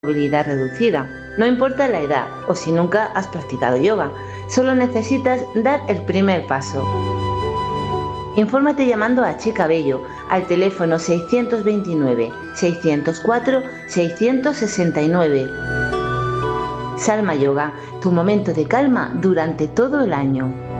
movilidad reducida. No importa la edad o si nunca has practicado yoga, solo necesitas dar el primer paso. Infórmate llamando a Chica Bello al teléfono 629 604 669. Salma Yoga, tu momento de calma durante todo el año.